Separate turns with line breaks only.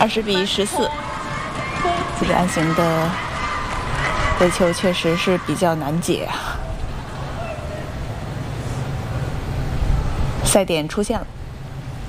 20比14。这个鞍形的飞球确实是比较难解啊。赛点出现了。